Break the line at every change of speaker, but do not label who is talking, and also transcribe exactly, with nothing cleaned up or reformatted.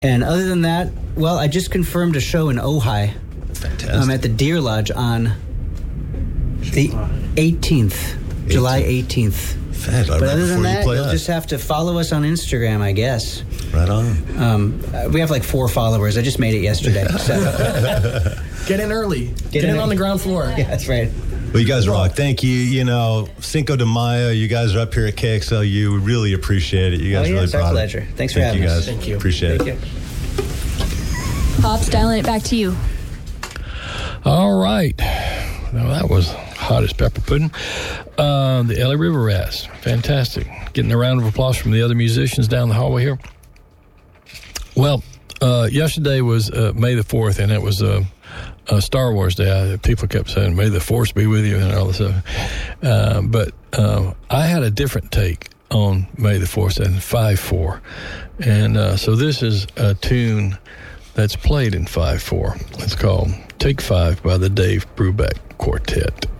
And other than that, well, I just confirmed a show in Ojai.
Fantastic.
I'm at the Deer Lodge on the eighteenth, July eighteenth.
Fed,
but
right
other than that,
you
you'll
that.
just have to follow us on Instagram, I guess.
Right on.
Um, we have like four followers. I just made it yesterday. So.
Get in early. Get,
Get
in,
in
on the ground floor.
Yeah, that's right.
Well, you guys rock. Thank you. You know, Cinco de Mayo, you guys are up here at K X L U. We really appreciate it. You guys
oh, yeah,
really
it's our
brought
pleasure.
it.
Thanks for
Thank
having
you
us.
guys.
Thank you.
Appreciate
Thank
it.
you.
Pops, dialing it back to you.
All right. Now, that was hot as pepper pudding. Uh, the L A River Rats. Fantastic. Getting a round of applause from the other musicians down the hallway here. Well, uh, yesterday was uh, May the fourth, and it was uh, uh, Star Wars Day. I, people kept saying, "May the Force be with you," and all this stuff. Uh, but uh, I had a different take on May the fourth than five four. And uh, so this is a tune that's played in five four. It's called Take Five by the Dave Brubeck Quartet.